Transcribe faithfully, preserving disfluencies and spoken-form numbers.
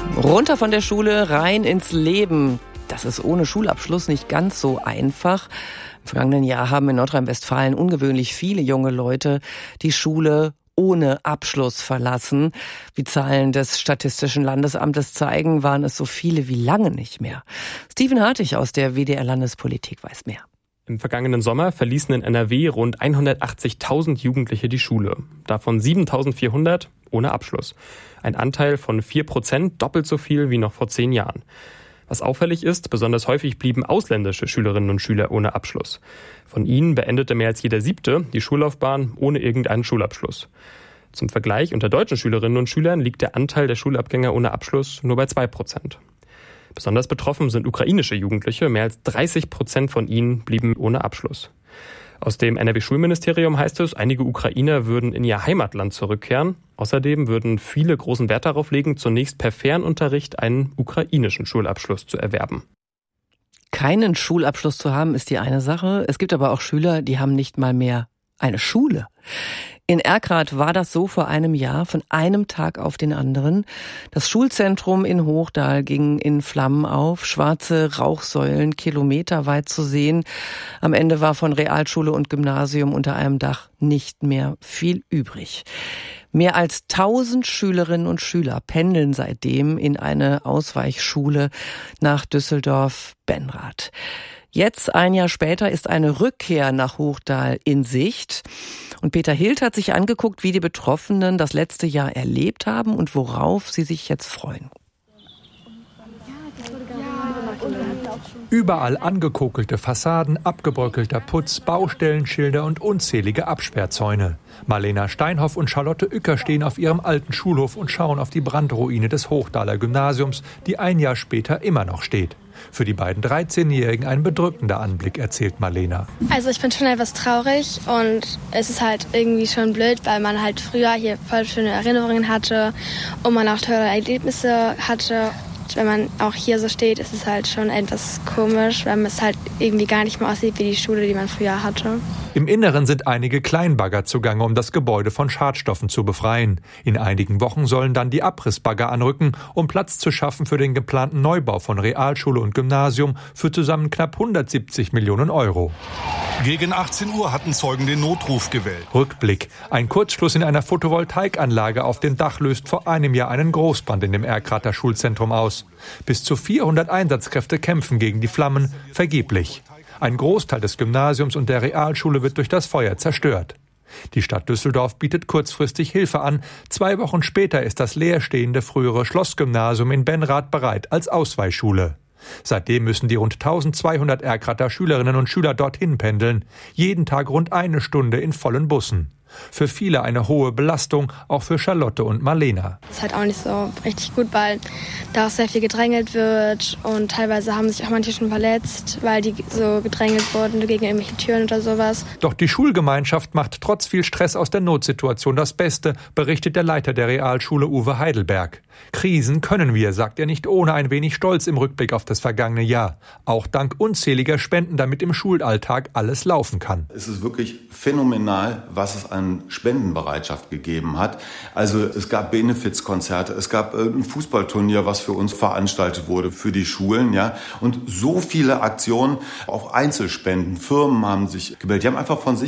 Runter von der Schule, rein ins Leben. Das ist ohne Schulabschluss nicht ganz so einfach. Im vergangenen Jahr haben in Nordrhein-Westfalen ungewöhnlich viele junge Leute die Schule ohne Abschluss verlassen. Wie Zahlen des Statistischen Landesamtes zeigen, waren es so viele wie lange nicht mehr. Steven Hartig aus der W D R Landespolitik weiß mehr. Im vergangenen Sommer verließen in N R W rund hundertachtzigtausend Jugendliche die Schule. Davon siebentausendvierhundert ohne Abschluss. Ein Anteil von vier Prozent, doppelt so viel wie noch vor zehn Jahren. Was auffällig ist, besonders häufig blieben ausländische Schülerinnen und Schüler ohne Abschluss. Von ihnen beendete mehr als jeder Siebte die Schullaufbahn ohne irgendeinen Schulabschluss. Zum Vergleich, unter deutschen Schülerinnen und Schülern liegt der Anteil der Schulabgänger ohne Abschluss nur bei zwei Prozent. Besonders betroffen sind ukrainische Jugendliche. Mehr als dreißig Prozent von ihnen blieben ohne Abschluss. Aus dem N R W-Schulministerium heißt es, einige Ukrainer würden in ihr Heimatland zurückkehren. Außerdem würden viele großen Wert darauf legen, zunächst per Fernunterricht einen ukrainischen Schulabschluss zu erwerben. Keinen Schulabschluss zu haben, ist die eine Sache. Es gibt aber auch Schüler, die haben nicht mal mehr eine Schule. In Erkrath war das so vor einem Jahr, von einem Tag auf den anderen. Das Schulzentrum in Hochdahl ging in Flammen auf, schwarze Rauchsäulen kilometerweit zu sehen. Am Ende war von Realschule und Gymnasium unter einem Dach nicht mehr viel übrig. Mehr als tausend Schülerinnen und Schüler pendeln seitdem in eine Ausweichschule nach Düsseldorf-Benrath. Jetzt, ein Jahr später, ist eine Rückkehr nach Hochdahl in Sicht. Und Peter Hild hat sich angeguckt, wie die Betroffenen das letzte Jahr erlebt haben und worauf sie sich jetzt freuen. Überall angekokelte Fassaden, abgebröckelter Putz, Baustellenschilder und unzählige Absperrzäune. Marlena Steinhoff und Charlotte Uecker stehen auf ihrem alten Schulhof und schauen auf die Brandruine des Hochdaler Gymnasiums, die ein Jahr später immer noch steht. Für die beiden dreizehnjährigen ein bedrückender Anblick, erzählt Marlena. Also ich bin schon etwas traurig und es ist halt irgendwie schon blöd, weil man halt früher hier voll schöne Erinnerungen hatte und man auch tolle Erlebnisse hatte. Wenn man auch hier so steht, ist es halt schon etwas komisch, weil es halt irgendwie gar nicht mehr aussieht wie die Schule, die man früher hatte. Im Inneren sind einige Kleinbagger zugange, um das Gebäude von Schadstoffen zu befreien. In einigen Wochen sollen dann die Abrissbagger anrücken, um Platz zu schaffen für den geplanten Neubau von Realschule und Gymnasium für zusammen knapp hundertsiebzig Millionen Euro. Gegen achtzehn Uhr hatten Zeugen den Notruf gewählt. Rückblick. Ein Kurzschluss in einer Photovoltaikanlage auf dem Dach löst vor einem Jahr einen Großbrand in dem Erkrather Schulzentrum aus. Bis zu vierhundert Einsatzkräfte kämpfen gegen die Flammen, vergeblich. Ein Großteil des Gymnasiums und der Realschule wird durch das Feuer zerstört. Die Stadt Düsseldorf bietet kurzfristig Hilfe an. Zwei Wochen später ist das leerstehende frühere Schlossgymnasium in Benrath bereit als Ausweichschule. Seitdem müssen die rund eintausendzweihundert Erkrather Schülerinnen und Schüler dorthin pendeln. Jeden Tag rund eine Stunde in vollen Bussen. Für viele eine hohe Belastung, auch für Charlotte und Marlena. Das ist halt auch nicht so richtig gut, weil da auch sehr viel gedrängelt wird und teilweise haben sich auch manche schon verletzt, weil die so gedrängelt wurden gegen irgendwelche Türen oder sowas. Doch die Schulgemeinschaft macht trotz viel Stress aus der Notsituation das Beste, berichtet der Leiter der Realschule Uwe Heidelberg. Krisen können wir, sagt er nicht ohne ein wenig Stolz im Rückblick auf das vergangene Jahr. Auch dank unzähliger Spenden, damit im Schulalltag alles laufen kann. Es ist wirklich phänomenal, was es an Spendenbereitschaft gegeben hat. Also es gab Benefizkonzerte, es gab ein Fußballturnier, was für uns veranstaltet wurde für die Schulen, ja. Und so viele Aktionen, auch Einzelspenden, Firmen haben sich gemeldet. Die haben einfach von sich